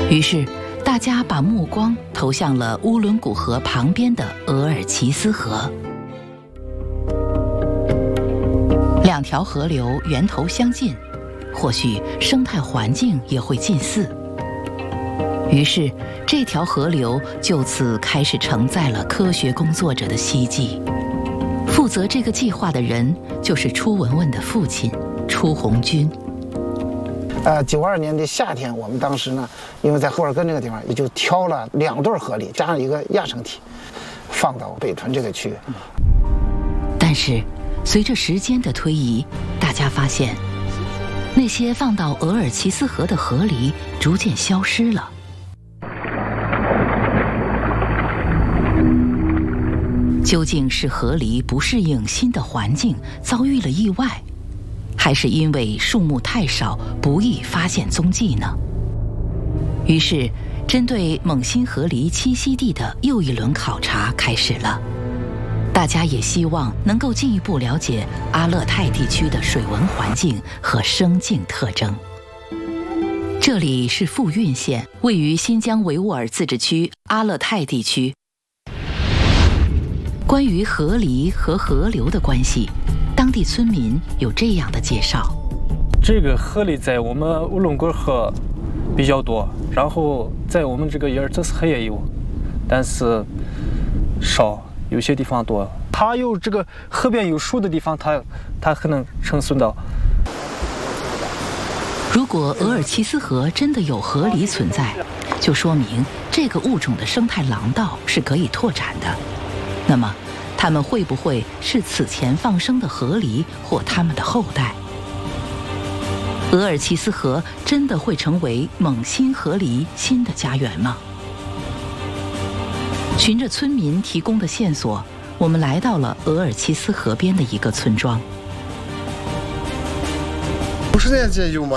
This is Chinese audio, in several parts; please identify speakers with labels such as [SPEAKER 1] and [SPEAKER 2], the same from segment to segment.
[SPEAKER 1] 于是，大家把目光投向了乌伦古河旁边的额尔齐斯河。两条河流源头相近，或许生态环境也会近似。于是，这条河流就此开始承载了科学工作者的希冀。负责这个计划的人就是初文文的父亲初红军。
[SPEAKER 2] 92年的夏天，我们当时呢，因为在后尔根这个地方，也就挑了2对河狸，加上一个亚成体，放到北屯这个区域。
[SPEAKER 1] 但是，随着时间的推移，大家发现，那些放到额尔齐斯河的河狸逐渐消失了。究竟是河狸不适应新的环境，遭遇了意外，还是因为数目太少，不易发现踪迹呢？于是，针对蒙辛河狸栖息地的又一轮考察开始了。大家也希望能够进一步了解阿勒泰地区的水文环境和生境特征。这里是富蕴县，位于新疆维吾尔自治区阿勒泰地区。关于河狸和河流的关系，当地村民有这样的介绍：
[SPEAKER 3] 这个河狸在我们乌伦古河比较多，然后在我们这个伊尔泽斯河也有，但是少，有些地方多。它有这个河边有树的地方，它可能生存到。
[SPEAKER 1] 如果额尔齐斯河真的有河狸存在，就说明这个物种的生态廊道是可以拓展的。那么，它们会不会是此前放生的河狸或它们的后代？额尔齐斯河真的会成为蒙辛河狸新的家园吗？循着村民提供的线索，我们来到了额尔齐斯河边的一个村庄。
[SPEAKER 4] 50年前有吗？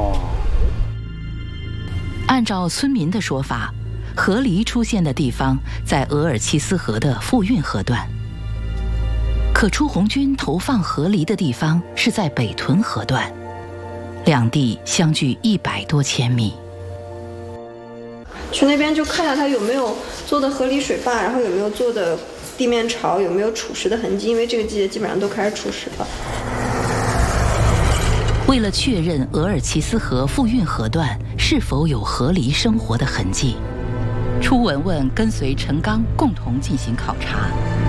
[SPEAKER 1] 按照村民的说法，河狸出现的地方在额尔齐斯河的富蕴河段，可初红军投放河狸的地方是在北屯河段，两地相距100多千米。
[SPEAKER 5] 去那边就看一下它有没有做的河狸水坝，然后有没有做的地面槽，有没有储食的痕迹，因为这个季节基本上都开始储食了。
[SPEAKER 1] 为了确认额尔齐斯河富蕴河段是否有河狸生活的痕迹，初文文跟随陈刚共同进行考察。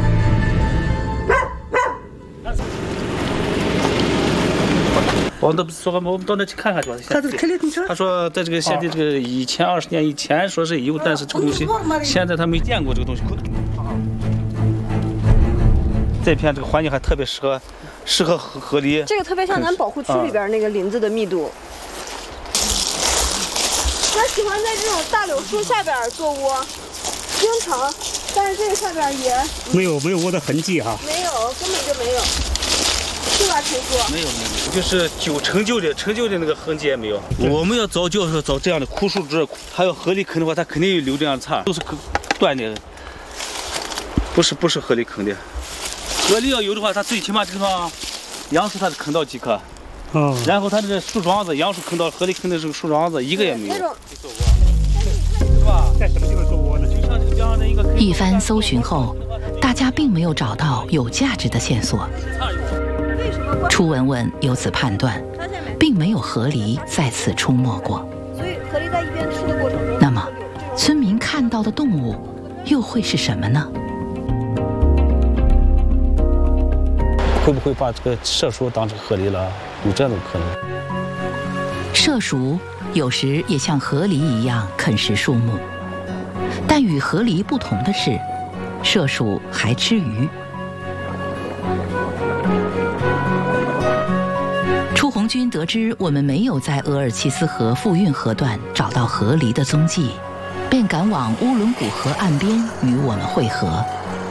[SPEAKER 6] 我们到那去看看去吧。他说在这个县的这个以前20年以前说是有，但是这个东西现在他没见过这个东西。这片这个环境还特别适合河狸。
[SPEAKER 5] 这个特别像咱保护区里边那个林子的密度。他喜欢在这种大柳树下边做窝，经常，但是这个下边也
[SPEAKER 7] 没有窝的痕迹哈。
[SPEAKER 5] 没有，根本就没有。是吧，陈叔？
[SPEAKER 6] 没有，就是成就的那个痕迹也没有。我们要找就是找这样的枯树枝，还有河狸坑的话，它肯定有留这样的叉，都是断的，不是河狸坑的。河狸要有的话，它最起码这个地方杨树它是坑到几棵，然后它这个树桩子杨树坑到河狸坑的这个树桩子一个也没有。
[SPEAKER 7] 是吧？在什么地方做窝呢？
[SPEAKER 6] 就像这个江的一个。
[SPEAKER 1] 一番搜寻后，大家并没有找到有价值的线索。初文文由此判断，并没有河狸在此出没过。
[SPEAKER 5] 所以河狸在一边吃的过程中，
[SPEAKER 1] 那么，村民看到的动物又会是什么呢？
[SPEAKER 6] 会不会把这个麝鼠当成河狸了？有这种可能。
[SPEAKER 1] 麝鼠有时也像河狸一样啃食树木，但与河狸不同的是，麝鼠还吃鱼。初红军得知我们没有在额尔齐斯河富蕴河段找到河狸的踪迹，便赶往乌伦古河岸边与我们会合。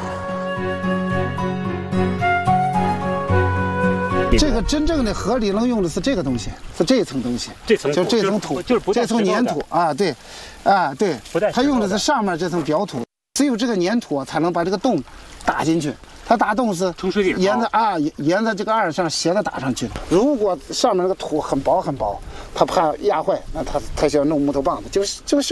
[SPEAKER 2] 这个真正的河狸能用的是这个东西，是这层东西，就这层土，这层粘土啊，对，啊对，它用的是上面这层表土，只有这个粘土才能把这个洞打进去。它打洞是沿着这个岸上斜着打上去的。如果上面那个土很薄很薄，它怕压坏，那它就要弄木头棒子，就是